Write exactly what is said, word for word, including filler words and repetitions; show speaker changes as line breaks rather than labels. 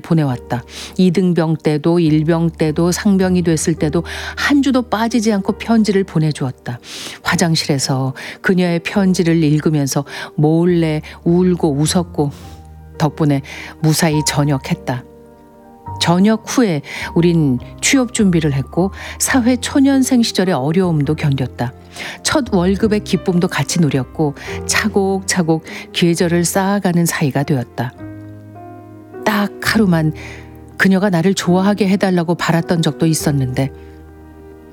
보내왔다. 이등병 때도 일병 때도 상병이 됐을 때도 한 주도 빠지지 않고 편지를 보내주었다. 화장실에서 그녀의 편지를 읽으면서 몰래 울고 웃었고 덕분에 무사히 전역했다. 전역 후에 우린 취업 준비를 했고 사회 초년생 시절의 어려움도 견뎠다. 첫 월급의 기쁨도 같이 누렸고 차곡차곡 계절을 쌓아가는 사이가 되었다. 딱 하루만 그녀가 나를 좋아하게 해달라고 바랐던 적도 있었는데